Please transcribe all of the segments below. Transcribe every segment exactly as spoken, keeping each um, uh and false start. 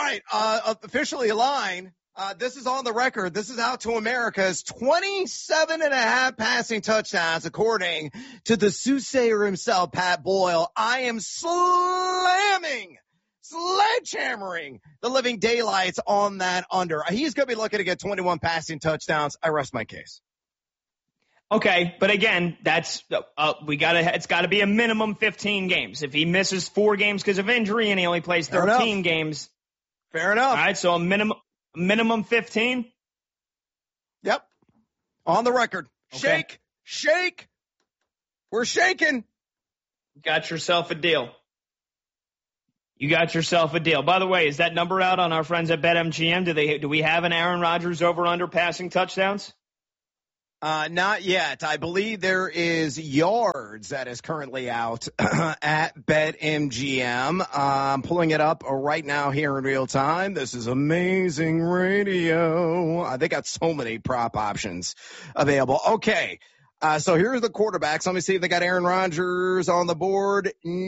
right, uh, officially line. Uh, this is on the record. This is out to America's twenty-seven and a half passing touchdowns, according to the soothsayer himself, Pat Boyle. I am slamming, sledgehammering the living daylights on that under. He's going to be looking to get twenty-one passing touchdowns. I rest my case. Okay, but again, that's uh, we got to. It's got to be a minimum fifteen games. If he misses four games because of injury and he only plays thirteen games, fair enough. All right, so a minimum. Minimum fifteen? Yep. On the record. Okay. Shake, shake. We're shaking. Got yourself a deal. You got yourself a deal. By the way, is that number out on our friends at BetMGM? Do they? Do we have an Aaron Rodgers over-under passing touchdowns? Uh, not yet. I believe there is yards that is currently out at BetMGM. I'm pulling it up right now here in real time. This is amazing radio. Uh, they got so many prop options available. Okay. Uh, so here's the quarterbacks. Let me see if they got Aaron Rodgers on the board.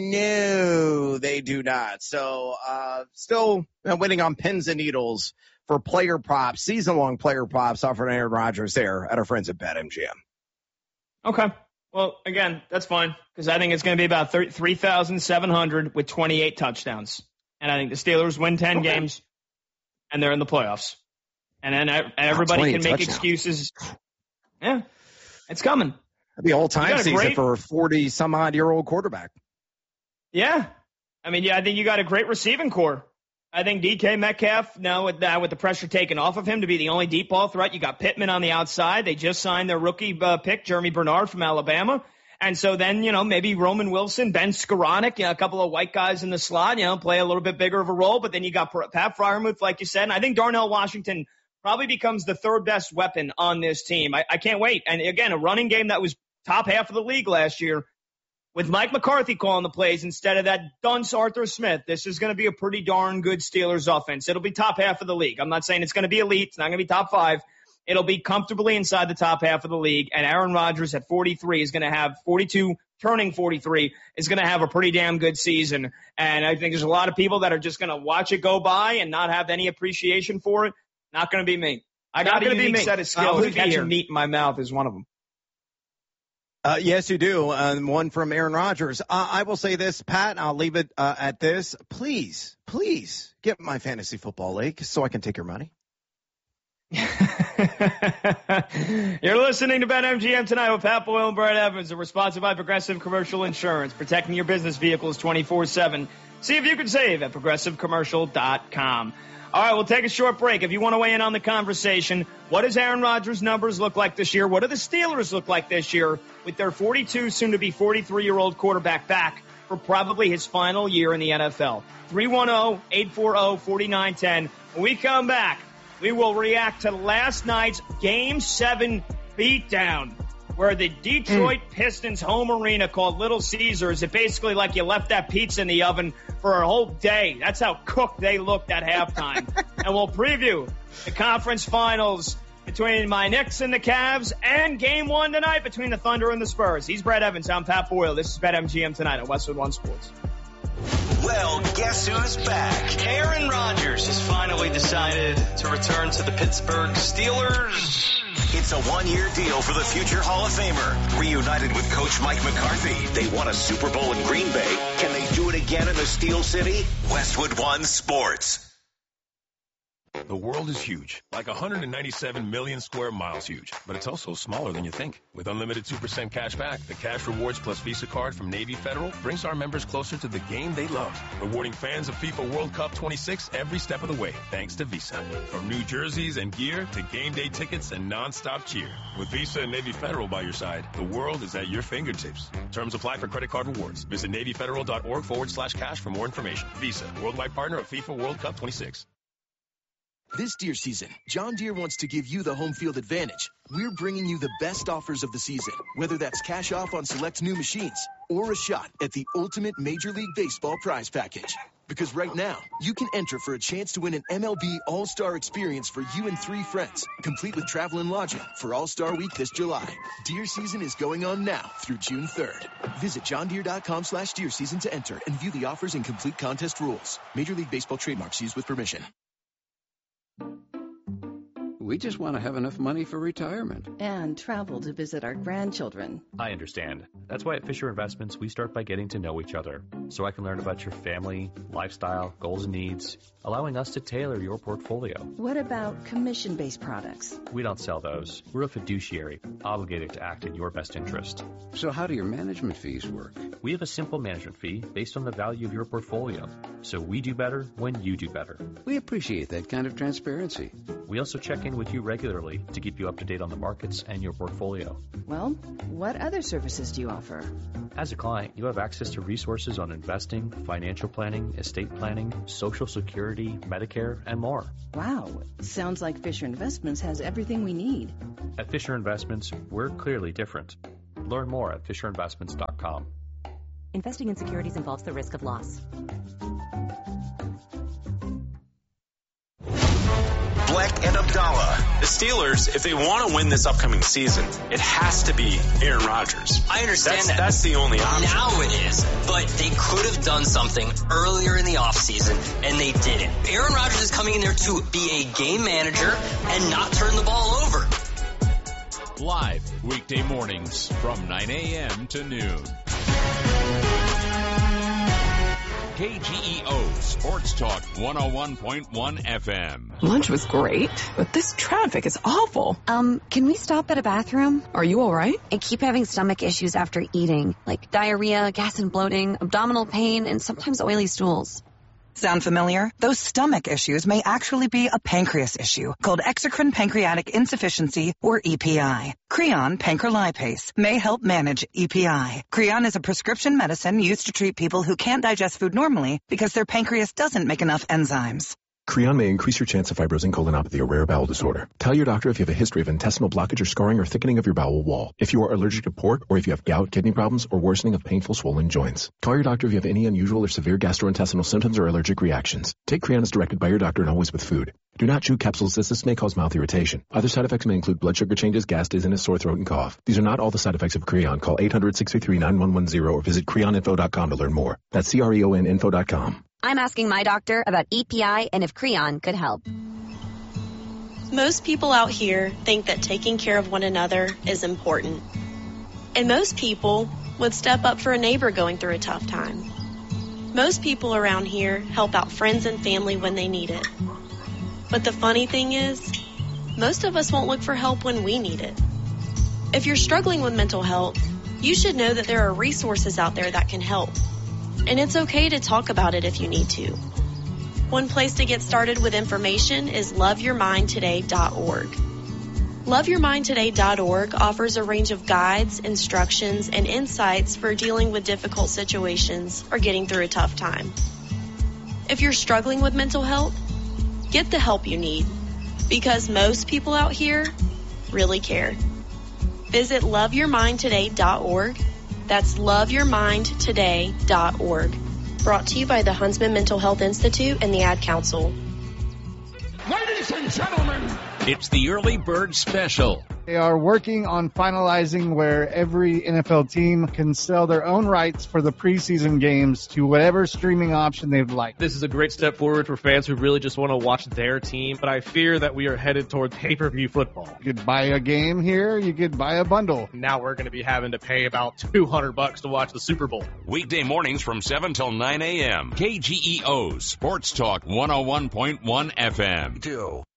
No, they do not. So, uh, still waiting on pins and needles for player props, season-long player props offered Aaron Rodgers there at our friends at BetMGM. Okay. Well, again, that's fine because I think it's going to be about three thousand seven hundred with twenty-eight touchdowns. And I think the Steelers win ten okay. games, and they're in the playoffs. And then everybody can make touchdowns. Excuses. Yeah, it's coming. That'd be all-time season great, for a forty-some-odd-year-old quarterback. Yeah. I mean, yeah, I think you got a great receiving core. I think D K Metcalf, now with, uh, with the pressure taken off of him to be the only deep ball threat, you got Pittman on the outside. They just signed their rookie uh, pick, Jeremy Bernard from Alabama. And so then, you know, maybe Roman Wilson, Ben Skoranek, you know, a couple of white guys in the slot, you know, play a little bit bigger of a role. But then you got Pat Freiermuth, like you said. And I think Darnell Washington probably becomes the third best weapon on this team. I, I can't wait. And again, a running game that was top half of the league last year. With Mike McCarthy calling the plays instead of that dunce Arthur Smith, this is going to be a pretty darn good Steelers offense. It'll be top half of the league. I'm not saying it's going to be elite. It's not going to be top five. It'll be comfortably inside the top half of the league. And Aaron Rodgers at forty-three is going to have forty-two, turning forty-three, is going to have a pretty damn good season. And I think there's a lot of people that are just going to watch it go by and not have any appreciation for it. Not going to be me. I got a unique set of skills. Catching meat in my mouth is one of them. Uh, yes, you do. Uh, one from Aaron Rodgers. Uh, I will say this, Pat, I'll leave it uh, at this. Please, please get my fantasy football league so I can take your money. You're listening to BetMGM tonight with Pat Boyle and Brad Evans. We're sponsored by Progressive Commercial Insurance, protecting your business vehicles twenty-four seven. See if you can save at progressive commercial dot com. All right, we'll take a short break. If you want to weigh in on the conversation, what does Aaron Rodgers' numbers look like this year? What do the Steelers look like this year with their forty-two, soon-to-be forty-three-year-old quarterback back for probably his final year in the N F L? three one zero, eight four zero, four nine one zero. When we come back, we will react to last night's Game seven beatdown, where the Detroit mm. Pistons home arena called Little Caesars, it basically like you left that pizza in the oven for a whole day. That's how cooked they looked at halftime. And we'll preview the conference finals between my Knicks and the Cavs and game one tonight between the Thunder and the Spurs. He's Brad Evans. I'm Pat Boyle. This is BetMGM tonight on Westwood One Sports. Well, guess who's back? Aaron Rodgers has finally decided to return to the Pittsburgh Steelers. It's a one-year deal for the future Hall of Famer. Reunited with Coach Mike McCarthy, they won a Super Bowl in Green Bay. Can they do it again in the Steel City? Westwood One Sports. The world is huge, like one hundred ninety-seven million square miles huge, but it's also smaller than you think. With unlimited two percent cash back, the Cash Rewards Plus Visa card from Navy Federal brings our members closer to the game they love, rewarding fans of FIFA World Cup twenty-six every step of the way, thanks to Visa. From new jerseys and gear to game day tickets and non-stop cheer. With Visa and Navy Federal by your side, the world is at your fingertips. Terms apply for credit card rewards. Visit NavyFederal.org forward slash cash for more information. Visa, worldwide partner of FIFA World Cup twenty-six. This Deere season, John Deere wants to give you the home field advantage. We're bringing you the best offers of the season, whether that's cash off on select new machines or a shot at the ultimate Major League Baseball prize package. Because right now, you can enter for a chance to win an M L B All-Star experience for you and three friends, complete with travel and lodging for All-Star Week this July. Deer season is going on now through June third. Visit johndeere.com slash deer season to enter and view the offers and complete contest rules. Major League Baseball trademarks used with permission. We just want to have enough money for retirement. And travel to visit our grandchildren. I understand. That's why at Fisher Investments, we start by getting to know each other, so I can learn about your family, lifestyle, goals and needs, allowing us to tailor your portfolio. What about commission-based products? We don't sell those. We're a fiduciary, obligated to act in your best interest. So how do your management fees work? We have a simple management fee based on the value of your portfolio. So we do better when you do better. We appreciate that kind of transparency. We also check in with you regularly to keep you up to date on the markets and your portfolio. Well, what other services do you offer? As a client, you have access to resources on investing, financial planning, estate planning, Social Security, Medicare, and more. Wow, sounds like Fisher Investments has everything we need. At Fisher Investments, we're clearly different. Learn more at fisher investments dot com. Investing in securities involves the risk of loss. Black and Abdallah. The Steelers, if they want to win this upcoming season, it has to be Aaron Rodgers. I understand that's, that. That's the only option. Now it is, but they could have done something earlier in the offseason, and they didn't. Aaron Rodgers is coming in there to be a game manager and not turn the ball over. Live weekday mornings from nine a.m. to noon. K G E O Sports Talk one oh one point one F M. Lunch was great, but this traffic is awful. Um, can we stop at a bathroom? Are you all right? I keep having stomach issues after eating, like diarrhea, gas and bloating, abdominal pain, and sometimes oily stools. Sound familiar? Those stomach issues may actually be a pancreas issue called exocrine pancreatic insufficiency, or E P I. Creon pancrelipase may help manage E P I. Creon is a prescription medicine used to treat people who can't digest food normally because their pancreas doesn't make enough enzymes. Creon may increase your chance of fibrosing colonopathy, a rare bowel disorder. Tell your doctor if you have a history of intestinal blockage or scarring or thickening of your bowel wall. If you are allergic to pork, or if you have gout, kidney problems, or worsening of painful swollen joints. Call your doctor if you have any unusual or severe gastrointestinal symptoms or allergic reactions. Take Creon as directed by your doctor and always with food. Do not chew capsules as this may cause mouth irritation. Other side effects may include blood sugar changes, gas, dizziness, sore throat, and cough. These are not all the side effects of Creon. Call eight hundred, six three three, nine one one zero or visit creon info dot com to learn more. That's C R E O N info dot com. I'm asking my doctor about E P I and if Creon could help. Most people out here think that taking care of one another is important. And most people would step up for a neighbor going through a tough time. Most people around here help out friends and family when they need it. But the funny thing is, most of us won't look for help when we need it. If you're struggling with mental health, you should know that there are resources out there that can help. And it's okay to talk about it if you need to. One place to get started with information is love your mind today dot org. love your mind today dot org offers a range of guides, instructions, and insights for dealing with difficult situations or getting through a tough time. If you're struggling with mental health, get the help you need, because most people out here really care. Visit love your mind today dot org. That's love your mind today dot org. Brought to you by the Huntsman Mental Health Institute and the Ad Council. Ladies and gentlemen, it's the Early Bird Special. They are working on finalizing where every N F L team can sell their own rights for the preseason games to whatever streaming option they'd like. This is a great step forward for fans who really just want to watch their team, but I fear that we are headed toward pay-per-view football. You could buy a game here, you could buy a bundle. Now we're going to be having to pay about two hundred bucks to watch the Super Bowl. Weekday mornings from seven till nine a.m. K G E O Sports Talk one oh one point one F M. Do.